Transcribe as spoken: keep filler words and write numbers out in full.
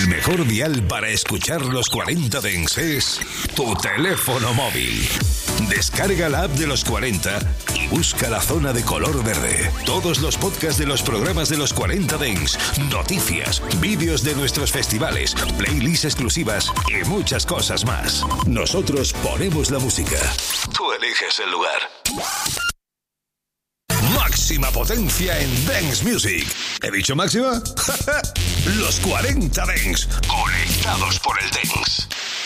El mejor dial para escuchar los cuarenta Dance es tu teléfono móvil. Descarga la app de los cuarenta y busca la zona de color verde. Todos los podcasts de los programas de los cuarenta Dance, noticias, vídeos de nuestros festivales, playlists exclusivas y muchas cosas más. Nosotros ponemos la música. Tú eliges el lugar. Máxima potencia en Dance Music. ¿He dicho máxima? Los cuarenta Dance, conectados por el Dance.